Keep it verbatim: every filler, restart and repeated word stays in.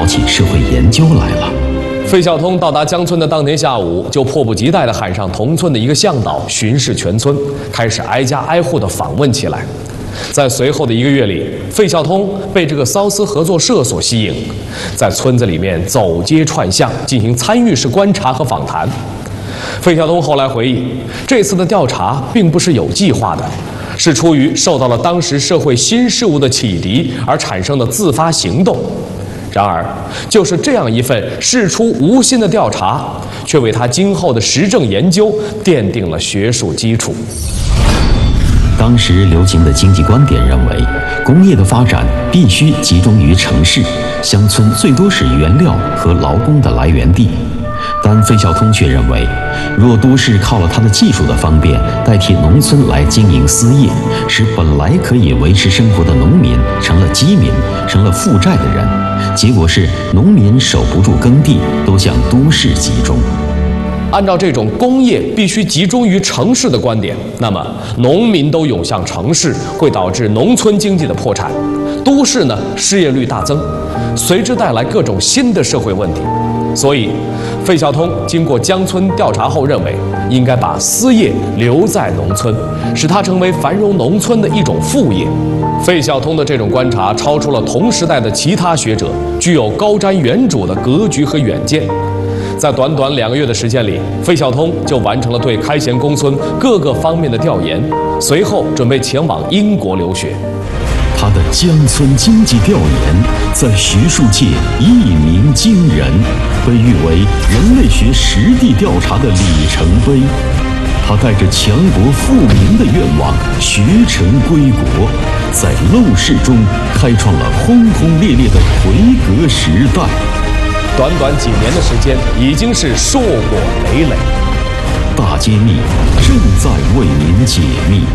搞起社会研究来了。 费孝通到达江村的当天下午，就迫不及待地喊上同村的一个向导巡视全村，开始挨家挨户地访问起来。在随后的一个月里，费孝通被这个骚斯合作社所吸引，在村子里面走街串巷，进行参与式观察和访谈。费孝通后来回忆，这次的调查并不是有计划的，是出于受到了当时社会新事物的启迪而产生的自发行动。然而，就是这样一份事出无心的调查，却为他今后的实证研究奠定了学术基础。 当时流行的经济观点认为，工业的发展必须集中于城市，乡村最多是原料和劳工的来源地。但费孝通却认为，若都市靠了它的技术的方便代替农村来经营私业，使本来可以维持生活的农民成了饥民，成了负债的人，结果是农民守不住耕地，都向都市集中。 按照这种工业必须集中于城市的观点，那么农民都涌向城市，会导致农村经济的破产，都市呢失业率大增，随之带来各种新的社会问题。所以，费孝通经过江村调查后认为，应该把私业留在农村，使它成为繁荣农村的一种副业。费孝通的这种观察超出了同时代的其他学者，具有高瞻远瞩的格局和远见。在短短两个月的时间里，费孝通就完成了对开贤公村各个方面的调研，随后准备前往英国留学。 他的江村经济调研在学术界一鸣惊人，被誉为人类学实地调查的里程碑。他带着强国富民的愿望学成归国，在陋室中开创了轰轰烈烈的奎格时代。 短短几年的时间，已经是硕果累累。 大揭秘正在为您解密。